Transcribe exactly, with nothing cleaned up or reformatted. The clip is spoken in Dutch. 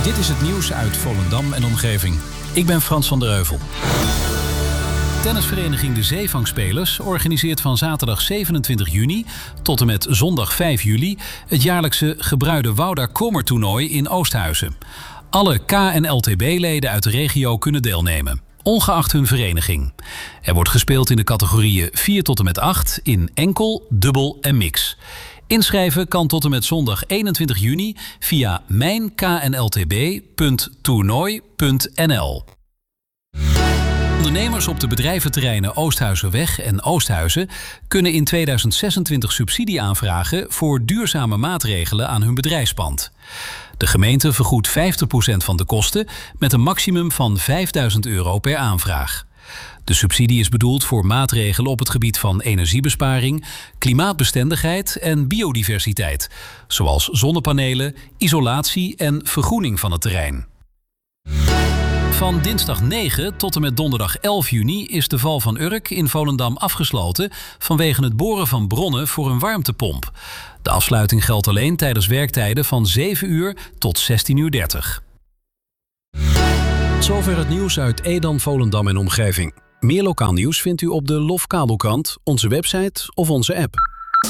Dit is het nieuws uit Volendam en omgeving. Ik ben Frans van der Heuvel. Tennisvereniging De Zeevangspelers organiseert van zaterdag zevenentwintig juni tot en met zondag vijf juli het jaarlijkse Gebruide Wouda Kommer-toernooi in Oosthuizen. Alle K en L T B-leden uit de regio kunnen deelnemen, ongeacht hun vereniging. Er wordt gespeeld in de categorieën vier tot en met acht in enkel, dubbel en mix. Inschrijven kan tot en met zondag eenentwintig juni via mijn k n l t b punt toernooi punt n l. Ondernemers op de bedrijventerreinen Oosthuizenweg en Oosthuizen kunnen in tweeduizend zesentwintig subsidie aanvragen voor duurzame maatregelen aan hun bedrijfspand. De gemeente vergoedt vijftig procent van de kosten met een maximum van vijfduizend euro per aanvraag. De subsidie is bedoeld voor maatregelen op het gebied van energiebesparing, klimaatbestendigheid en biodiversiteit, zoals zonnepanelen, isolatie en vergroening van het terrein. Van dinsdag negen tot en met donderdag elf juni is de Val van Urk in Volendam afgesloten vanwege het boren van bronnen voor een warmtepomp. De afsluiting geldt alleen tijdens werktijden van zeven uur tot zestien uur dertig. Tot zover het nieuws uit Edam, Volendam en omgeving. Meer lokaal nieuws vindt u op de Lof Kabelkrant, onze website of onze app.